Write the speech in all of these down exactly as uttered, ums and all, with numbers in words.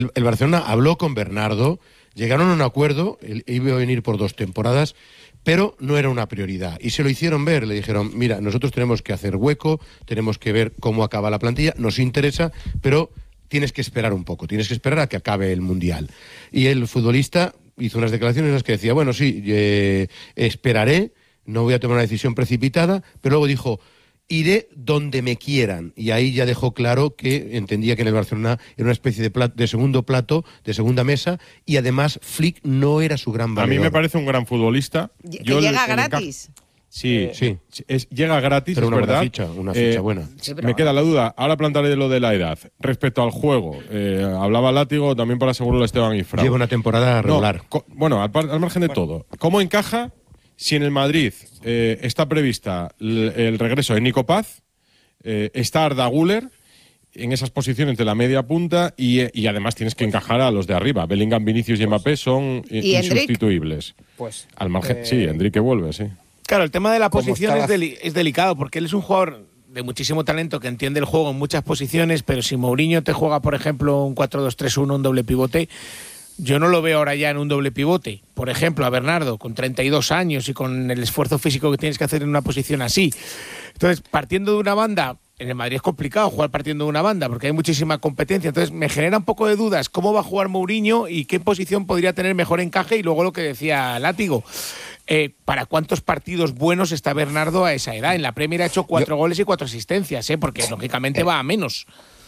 El Barcelona habló con Bernardo, llegaron a un acuerdo, él iba a venir por dos temporadas, pero no era una prioridad. Y se lo hicieron ver, le dijeron, mira, nosotros tenemos que hacer hueco, tenemos que ver cómo acaba la plantilla, nos interesa, pero tienes que esperar un poco, tienes que esperar a que acabe el Mundial. Y el futbolista hizo unas declaraciones en las que decía, bueno, sí, eh, esperaré, no voy a tomar una decisión precipitada, pero luego dijo, iré donde me quieran. Y ahí ya dejó claro que entendía que en el Barcelona era una especie de, plato, de segundo plato, de segunda mesa, y además Flick no era su gran valedor. A mí me parece un gran futbolista. Que Yo llega le, gratis. Sí, eh, sí. Es, llega gratis, pero es una verdad. Buena ficha, una ficha eh, buena. Sí, pero me queda la duda. Ahora plantearé lo de la edad. Respecto al juego, eh, hablaba Látigo, también para asegurarlo Esteban Ifrau. Lleva una temporada regular. No, bueno, al, al margen de bueno. todo. ¿Cómo encaja si en el Madrid eh, está prevista el, el regreso de Nico Paz, eh, está Arda Güler en esas posiciones de la media punta y, y además tienes que encajar a los de arriba? Bellingham, Vinicius y Mbappé son ¿Y insustituibles. Pues, al margen, eh... sí, Enrique vuelve, sí. Claro, el tema de la posición la... es, deli es delicado porque él es un jugador de muchísimo talento que entiende el juego en muchas posiciones, pero si Mourinho te juega, por ejemplo, un cuatro dos tres uno, un doble pivote, yo no lo veo ahora ya en un doble pivote. Por ejemplo, a Bernardo, con treinta y dos años y con el esfuerzo físico que tienes que hacer en una posición así. Entonces, partiendo de una banda, en el Madrid es complicado jugar partiendo de una banda porque hay muchísima competencia. Entonces, me genera un poco de dudas cómo va a jugar Mourinho y qué posición podría tener mejor encaje. Y luego lo que decía Látigo, eh, ¿para cuántos partidos buenos está Bernardo a esa edad? En la Premier ha hecho cuatro yo, goles y cuatro asistencias, ¿eh? Porque lógicamente eh, va a menos.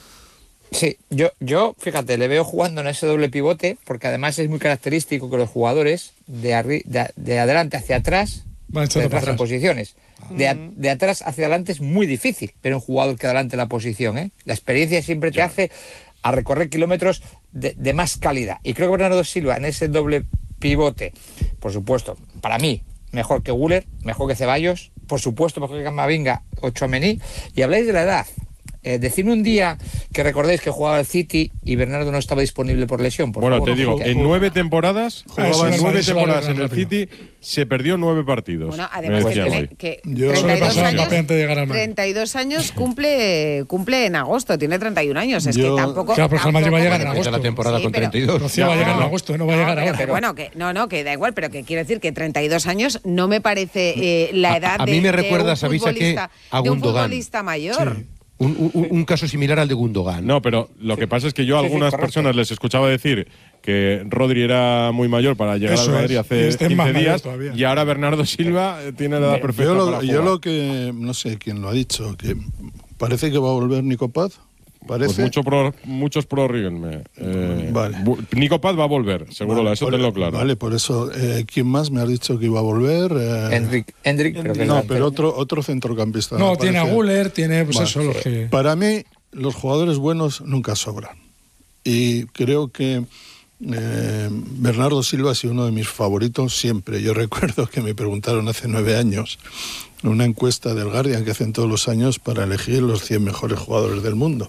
Sí, yo, yo, fíjate, le veo jugando en ese doble pivote, porque además es muy característico que los jugadores de, de, de adelante hacia atrás, de atrás en posiciones. De, de atrás hacia adelante es muy difícil, pero un jugador que adelante la posición, ¿eh? La experiencia siempre te ya. hace a recorrer kilómetros de, de más calidad. Y creo que Bernardo Silva en ese doble pivote, por supuesto, para mí, mejor que Güler, mejor que Ceballos, por supuesto, mejor que Camavinga o Tchouaméni. Y habláis de la edad. Eh, decidme un día que recordéis que jugaba el City y Bernardo no estaba disponible por lesión. Por bueno, favor, te digo, que... en nueve temporadas, jugaba en nueve temporadas en el rápido. City, se perdió nueve partidos. Bueno, además que, tiene, que Yo treinta y dos años, de treinta y dos años cumple, cumple en agosto, tiene treinta y un años. Es Yo, que tampoco. Claro, pero el Madrid va a llegar en agosto. La temporada sí, con pero, treinta y dos. Rocío no, va a llegar en agosto, no va a llegar no, ahora. Pero, pero, bueno, que no, no, que da igual, pero que quiero decir que treinta y dos años no me parece eh, la edad a, a de, mí me de recuerda, un ¿sabéis a qué? A de un Gundogan. futbolista mayor. Sí. Un, un, un caso similar al de Gundogan. No, pero lo que pasa es que yo a sí, algunas sí, personas les escuchaba decir que Rodri era muy mayor para llegar Eso al Madrid es. hace Este quince días y ahora Bernardo Silva tiene la edad perfecta yo lo, para jugar. Yo lo que, no sé quién lo ha dicho, que parece que va a volver Nico Paz. Parece. Pues mucho pro, muchos prorríguenme. Eh, vale. Nico Paz va a volver, seguro, vale, eso por, tenlo claro. Vale, por eso. Eh, ¿Quién más me ha dicho que iba a volver? Eh, Enric, Enric, pero que no, pero otro, otro centrocampista. No, tiene a Güler, tiene pues vale. eso lo que... Para mí, los jugadores buenos nunca sobran. Y creo que eh, Bernardo Silva ha sido uno de mis favoritos siempre. Yo recuerdo que me preguntaron hace nueve años en una encuesta del Guardian que hacen todos los años para elegir los cien mejores jugadores del mundo.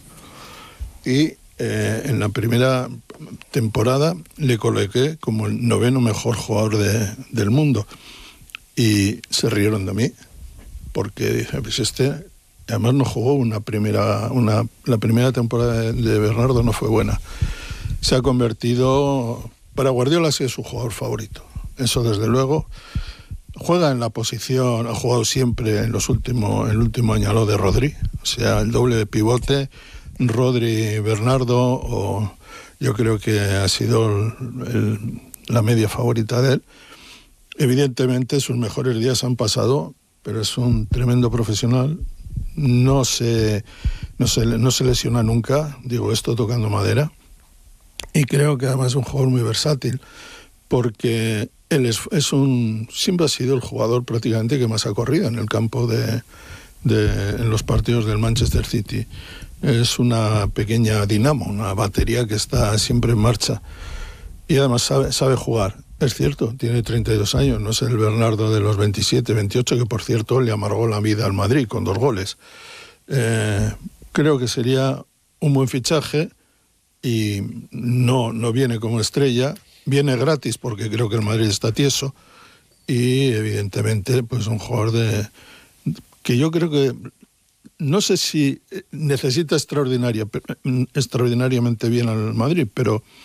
Y eh, en la primera temporada le coloqué como el noveno mejor jugador de, del mundo. Y se rieron de mí, porque dije, pues este, además no jugó una primera, una, la primera temporada de, de Bernardo no fue buena. Se ha convertido, para Guardiola sí es su jugador favorito. Eso desde luego. Juega en la posición, ha jugado siempre en los últimos, el último año a lo de Rodri, o sea, el doble de pivote, Rodri, Bernardo, o yo creo que ha sido el, el, la media favorita de él. Evidentemente sus mejores días han pasado, pero es un tremendo profesional, no se, no se, no se lesiona nunca, digo esto tocando madera, y creo que además es un jugador muy versátil, porque él es, es un, siempre ha sido el jugador prácticamente que más ha corrido en el campo de, de en los partidos del Manchester City. Es una pequeña dinamo, una batería que está siempre en marcha. Y además sabe, sabe jugar. Es cierto, tiene treinta y dos años, no es el Bernardo de los veintisiete, veintiocho, que por cierto le amargó la vida al Madrid con dos goles. Eh, creo que sería un buen fichaje y no, no viene como estrella, viene gratis porque creo que el Madrid está tieso y evidentemente pues un jugador de que yo creo que no sé si necesita extraordinaria, extraordinariamente bien al Madrid, pero